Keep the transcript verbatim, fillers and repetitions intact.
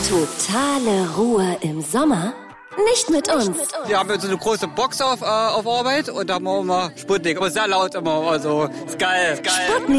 Totale Ruhe im Sommer? Nicht mit uns. Wir haben so eine große Box auf, äh, auf Arbeit und da haben wir immer Sputnik. Aber sehr laut immer. Also, ist geil. Ist geil. Sputnik.